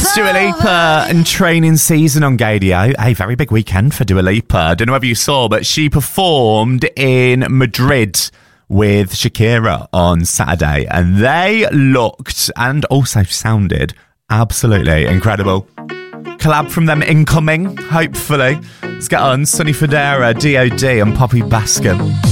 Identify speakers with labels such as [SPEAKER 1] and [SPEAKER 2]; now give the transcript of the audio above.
[SPEAKER 1] It's Dua Lipa and training season on Gadio. A very big weekend for Dua Lipa. I don't know whether you saw, but she performed in Madrid with Shakira on Saturday, and they looked and also sounded absolutely incredible. Collab from them incoming, hopefully. Let's get on. Sonny Fodera, D.O.D. and Poppy Bascom.